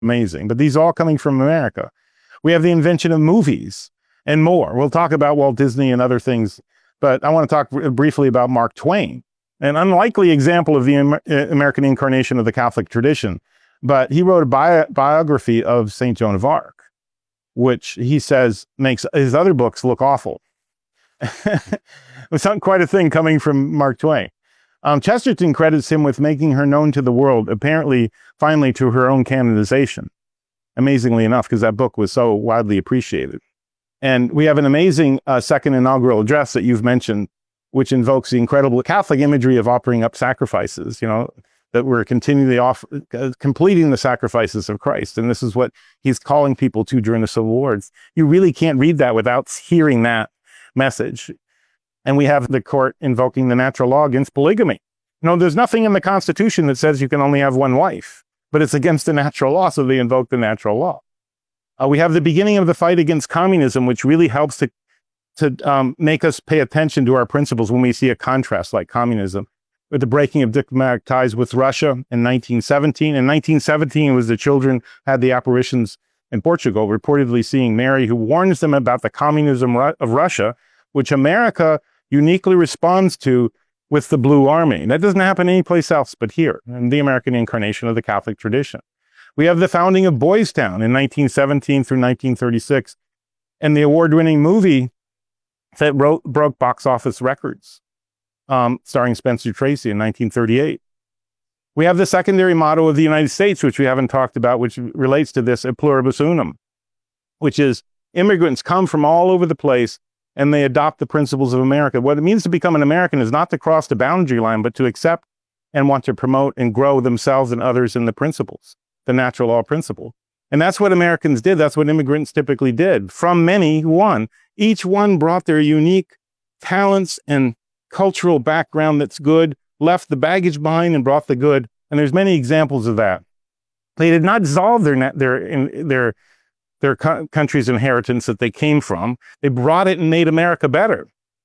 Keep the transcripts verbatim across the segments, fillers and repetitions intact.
amazing. But these are all coming from America. We have the invention of movies and more. We'll talk about Walt Disney and other things, but I want to talk briefly about Mark Twain, an unlikely example of the Amer- American incarnation of the Catholic tradition. But he wrote a bi- biography of Saint Joan of Arc, which he says makes his other books look awful. It's not quite a thing coming from Mark Twain. Um, Chesterton credits him with making her known to the world, apparently, finally, to her own canonization. Amazingly enough, because that book was so widely appreciated. And we have an amazing uh, second inaugural address that you've mentioned, which invokes the incredible Catholic imagery of offering up sacrifices, you know, that we're continually off, uh, completing the sacrifices of Christ. And this is what he's calling people to during the Civil Wars. You really can't read that without hearing that message. And we have the court invoking the natural law against polygamy. You know, there's nothing in the Constitution that says you can only have one wife, but it's against the natural law, so they invoke the natural law. Uh, we have the beginning of the fight against communism, which really helps to, to um, make us pay attention to our principles when we see a contrast like communism, with the breaking of diplomatic ties with Russia in nineteen seventeen. In nineteen seventeen, was the children had the apparitions in Portugal, reportedly seeing Mary, who warns them about the communism of Russia, which America uniquely responds to with the Blue Army. That doesn't happen anyplace else but here, in the American incarnation of the Catholic tradition. We have the founding of Boys Town in nineteen seventeen through nineteen thirty-six, and the award-winning movie that wrote, broke box office records, um, starring Spencer Tracy in nineteen thirty-eight. We have the secondary motto of the United States, which we haven't talked about, which relates to this, a pluribus unum, which is immigrants come from all over the place and they adopt the principles of America. What it means to become an American is not to cross the boundary line, but to accept and want to promote and grow themselves and others in the principles, the natural law principle. And that's what Americans did. That's what immigrants typically did. From many, one. Each one brought their unique talents and cultural background that's good, left the baggage behind and brought the good. And there's many examples of that. They did not dissolve their, their, their, their country's inheritance that they came from. They brought it and made America better.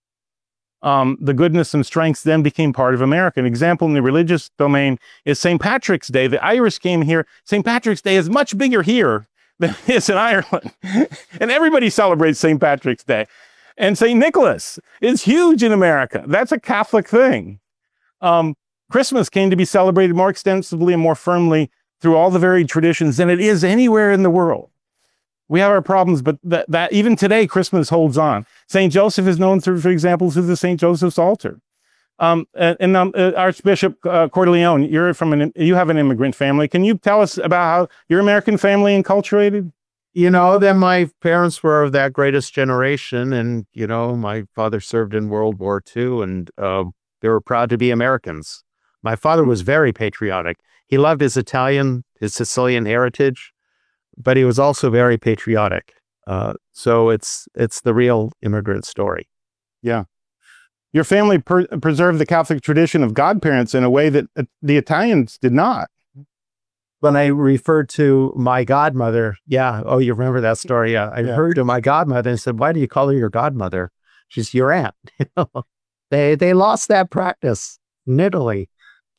Um, the goodness and strengths then became part of America. An example in the religious domain is Saint Patrick's Day. The Irish came here. Saint Patrick's Day is much bigger here than it is in Ireland. And everybody celebrates Saint Patrick's Day. And Saint Nicholas is huge in America. That's a Catholic thing. Um, Christmas came to be celebrated more extensively and more firmly through all the varied traditions than it is anywhere in the world. We have our problems, but that, that even today, Christmas holds on. Saint Joseph is known, through, for example, through the Saint Joseph's altar. Um, and um, uh, Archbishop uh, Cordileone, you're from an, you have an immigrant family. Can you tell us about how your American family enculturated? You know, then my parents were of that greatest generation, and you know, my father served in World War Two, and uh, they were proud to be Americans. My father was very patriotic. He loved his Italian, his Sicilian heritage, but he was also very patriotic. Uh, so it's it's the real immigrant story. Yeah. Your family per- preserved the Catholic tradition of godparents in a way that uh, the Italians did not. When I referred to my godmother, yeah, oh, you remember that story? Yeah, I Yeah. heard to my godmother and said, "Why do you call her your godmother? She's your aunt." You know, they they lost that practice in Italy.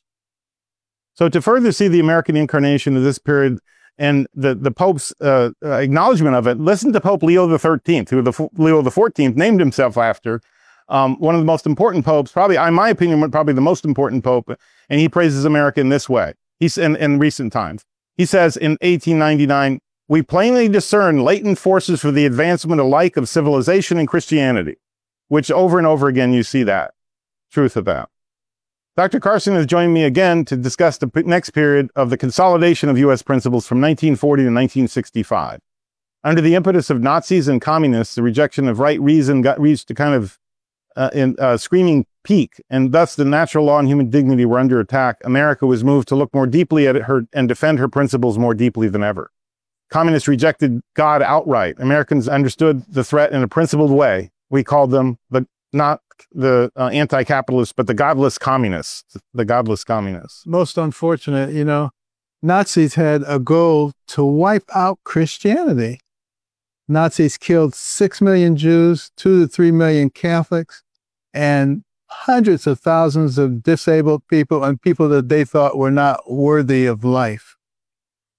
So to further see the American incarnation of this period and the, the Pope's uh, uh, acknowledgement of it, listen to Pope Leo the thirteenth, who the Leo the fourteenth named himself after, um, one of the most important popes, probably, in my opinion, probably the most important pope, and he praises America in this way. He's in, in recent times. He says in eighteen ninety-nine, "We plainly discern latent forces for the advancement alike of civilization and Christianity," which over and over again you see that truth of that. Doctor Carson has joined me again to discuss the p- next period of the consolidation of U S principles from nineteen forty to nineteen sixty-five. Under the impetus of Nazis and communists, the rejection of right reason got reached a kind of uh, in, uh, screaming peak, and thus the natural law and human dignity were under attack. America was moved to look more deeply at her and defend her principles more deeply than ever. Communists rejected God outright. Americans understood the threat in a principled way. We called them the not the uh, anti-capitalists, but the godless communists, the godless communists. Most unfortunate, you know, Nazis had a goal to wipe out Christianity. Nazis killed six million Jews, two to three million Catholics, and hundreds of thousands of disabled people and people that they thought were not worthy of life.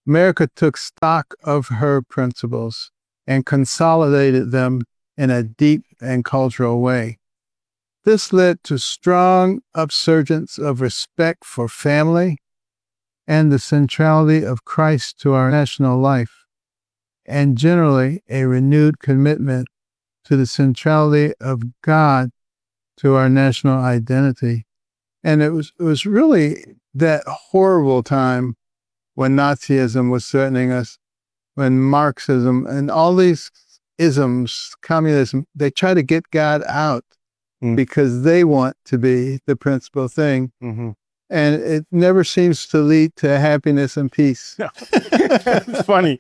America took stock of her principles and consolidated them in a deep and cultural way. This led to strong upsurgence of respect for family and the centrality of Christ to our national life, and generally a renewed commitment to the centrality of God to our national identity. And it was, it was really that horrible time when Nazism was threatening us, when Marxism and all these isms, communism, they try to get God out mm. because they want to be the principal thing. Mm-hmm. And it never seems to lead to happiness and peace. No. It's funny.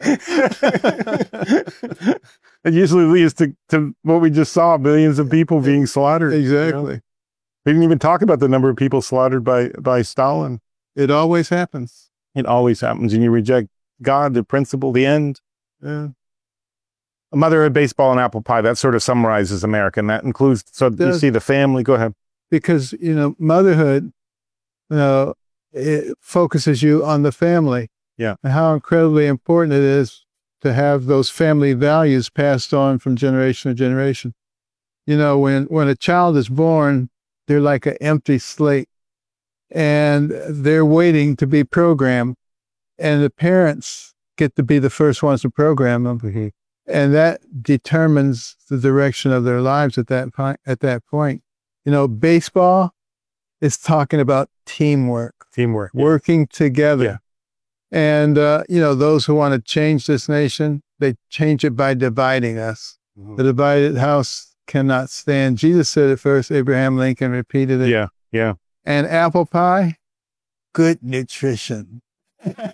It usually leads to, to what we just saw, millions of people being slaughtered. Exactly. You know? We didn't even talk about the number of people slaughtered by, by Stalin. It always happens. It always happens. And you reject God, the principle, the end. Yeah. Motherhood, baseball, and apple pie. That sort of summarizes America. And that includes, so you see the family. Go ahead. Because, you know, motherhood, you know, it focuses you on the family. Yeah. And how incredibly important it is to have those family values passed on from generation to generation. You know, when, when a child is born, they're like an empty slate and they're waiting to be programmed, and the parents get to be the first ones to program them. Mm-hmm. And that determines the direction of their lives at that point. At that point, you know, baseball is talking about teamwork, teamwork, working yeah. together. Yeah. And, uh, you know, those who want to change this nation, they change it by dividing us. Mm-hmm. The divided house cannot stand. Jesus said it first. Abraham Lincoln repeated it. Yeah, yeah. And apple pie, good nutrition. You got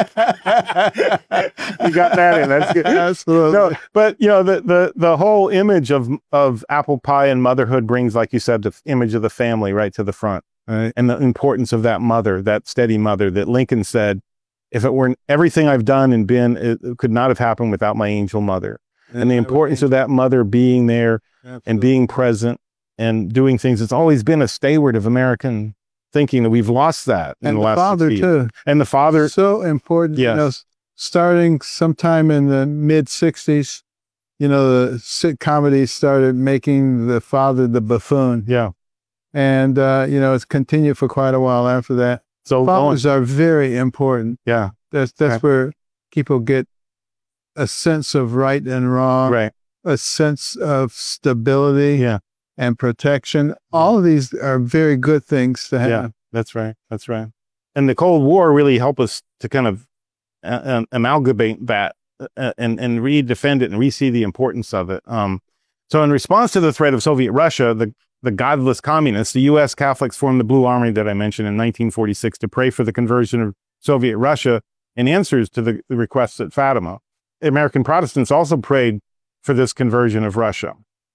that in. That's good. Absolutely. No, but you know, the, the, the whole image of, of apple pie and motherhood brings, like you said, the image of the family right to the front. Right. And the importance of that mother, that steady mother that Lincoln said, if it weren't everything I've done and been, it, it could not have happened without my angel mother. And, and the importance of that mother being there Absolutely. And being present and doing things. It's always been a steward of American thinking that we've lost that in and the, the last father too. And the father. So important. Yes. You know, starting sometime in the mid sixties, you know, the sit comedies started making the father the buffoon. Yeah. And, uh, you know, it's continued for quite a while after that. So fathers going. Are very important. Yeah. That's, that's right. where people get a sense of right and wrong. Right. A sense of stability. Yeah. And protection. All of these are very good things to have. Yeah, that's right. That's right. And the Cold War really helped us to kind of uh, amalgamate that uh, and, and redefend it and re-see the importance of it. Um, so in response to the threat of Soviet Russia, the, the godless communists, the U S Catholics formed the Blue Army that I mentioned in nineteen forty-six to pray for the conversion of Soviet Russia in answers to the, the requests at Fatima. American Protestants also prayed for this conversion of Russia.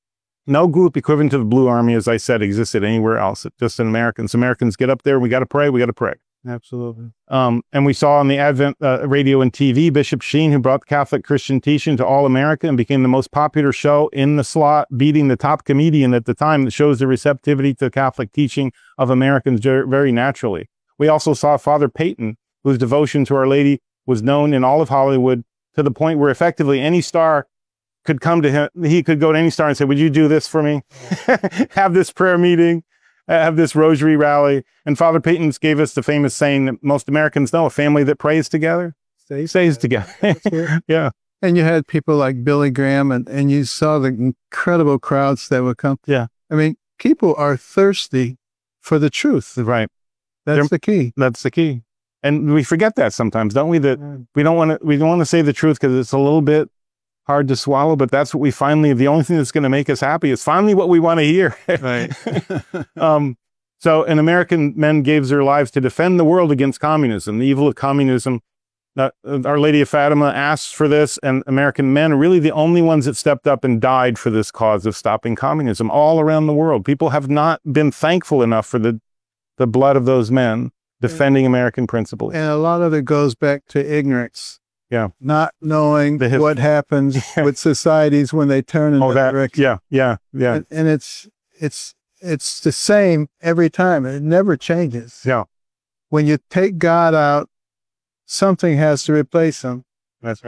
No group equivalent to the Blue Army, as I said, existed anywhere else. It's just in Americans. Americans get up there. We got to pray. We got to pray. Absolutely. Um, and we saw on the Advent uh, radio and T V, Bishop Sheen, who brought Catholic Christian teaching to all America and became the most popular show in the slot, beating the top comedian at the time that shows the receptivity to Catholic teaching of Americans very naturally. We also saw Father Peyton, whose devotion to Our Lady was known in all of Hollywood to the point where effectively any star could come to him. He could go to any star and say, would you do this for me? Have this prayer meeting, have this rosary rally. And Father Peyton gave us the famous saying that most Americans know, a family that prays together stays, stays together. together. Yeah. And you had people like Billy Graham, and, and you saw the incredible crowds that would come. Yeah. I mean, people are thirsty for the truth. Right. That's They're, the key. That's the key. And we forget that sometimes, don't we? That we don't want to, we don't want to say the truth because it's a little bit hard to swallow, but that's what we finally, the only thing that's going to make us happy is finally what we want to hear. Right. um, so, and American men gave their lives to defend the world against communism, the evil of communism. Uh, Our Lady of Fatima asked for this, and American men are really the only ones that stepped up and died for this cause of stopping communism all around the world. People have not been thankful enough for the, the blood of those men defending American principles. And a lot of it goes back to ignorance. Yeah. Not knowing hip- what happens with societies when they turn in oh, that that direction. Yeah, yeah, yeah. And, and it's it's it's the same every time. It never changes. Yeah. When you take God out, something has to replace them. That's right.